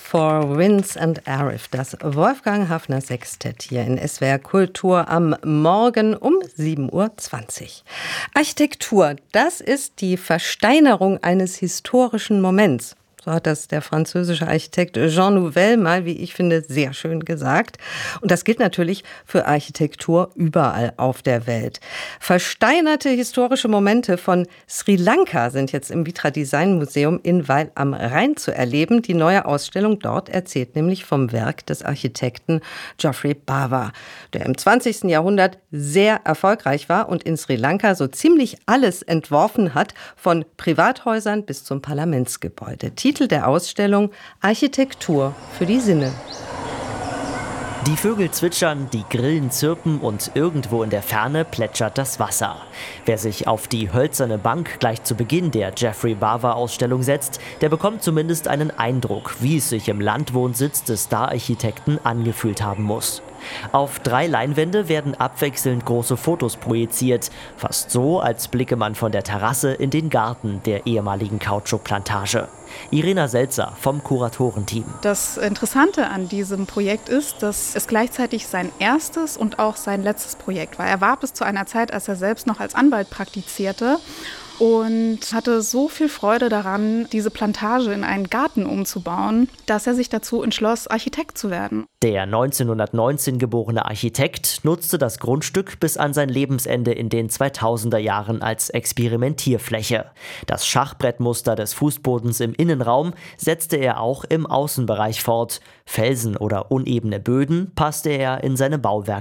for Winds and Arif, das Wolfgang Hafner Sextett hier in SWR Kultur am Morgen um 7.20 Uhr. Architektur, das ist die Versteinerung eines historischen Moments. So hat das der französische Architekt Jean Nouvel mal, wie ich finde, sehr schön gesagt. Und das gilt natürlich für Architektur überall auf der Welt. Versteinerte historische Momente von Sri Lanka sind jetzt im Vitra Design Museum in Weil am Rhein zu erleben. Die neue Ausstellung dort erzählt nämlich vom Werk des Architekten Geoffrey Bawa, der im 20. Jahrhundert sehr erfolgreich war und in Sri Lanka so ziemlich alles entworfen hat, von Privathäusern bis zum Parlamentsgebäude. Titel der Ausstellung: Architektur für die Sinne. Die Vögel zwitschern, die Grillen zirpen und irgendwo in der Ferne plätschert das Wasser. Wer sich auf die hölzerne Bank gleich zu Beginn der Geoffrey Bawa-Ausstellung setzt, der bekommt zumindest einen Eindruck, wie es sich im Landwohnsitz des Star-Architekten angefühlt haben muss. Auf 3 Leinwände werden abwechselnd große Fotos projiziert, fast so, als blicke man von der Terrasse in den Garten der ehemaligen Kautschukplantage. Irena Selzer vom Kuratorenteam. Das Interessante an diesem Projekt ist, dass es gleichzeitig sein erstes und auch sein letztes Projekt war. Er war bis zu einer Zeit, als er selbst noch als Anwalt praktizierte, und hatte so viel Freude daran, diese Plantage in einen Garten umzubauen, dass er sich dazu entschloss, Architekt zu werden. Der 1919 geborene Architekt nutzte das Grundstück bis an sein Lebensende in den 2000er Jahren als Experimentierfläche. Das Schachbrettmuster des Fußbodens im Innenraum setzte er auch im Außenbereich fort. Felsen oder unebene Böden passte er in seine Bauwerke